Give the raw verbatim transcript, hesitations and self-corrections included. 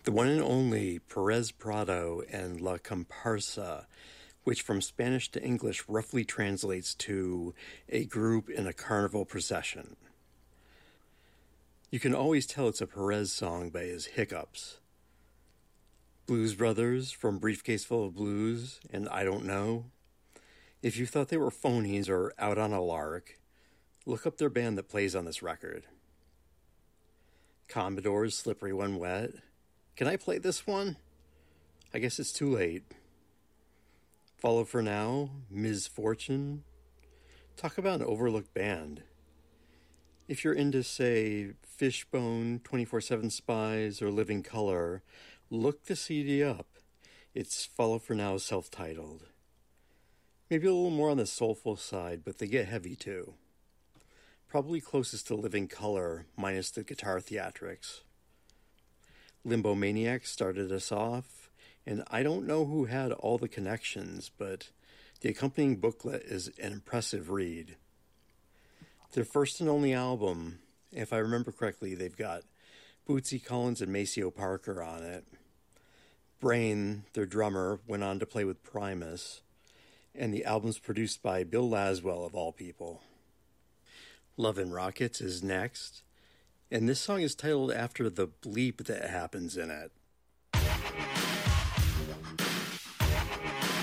The one and only Perez Prado and La Comparsa, which from Spanish to English roughly translates to a group in a carnival procession. You can always tell it's a Perez song by his hiccups. Blues Brothers from Briefcase Full of Blues and I Don't Know. If you thought they were phonies or out on a lark, look up their band that plays on this record. Commodore's Slippery When Wet. Can I play this one? I guess it's too late. Follow for Now, Miz Fortune. Talk about an overlooked band. If you're into, say, Fishbone, twenty-four seven Spies, or Living Colour, look the C D up. It's Follow for Now self-titled. Maybe a little more on the soulful side, but they get heavy too. Probably closest to Living Colour, minus the guitar theatrics. Limbo Maniacs started us off, and I don't know who had all the connections, but the accompanying booklet is an impressive read. Their first and only album, if I remember correctly, they've got Bootsy Collins and Maceo Parker on it. Brain, their drummer, went on to play with Primus, and the album's produced by Bill Laswell, of all people. Love and Rockets is next, and this song is titled after the bleep that happens in it.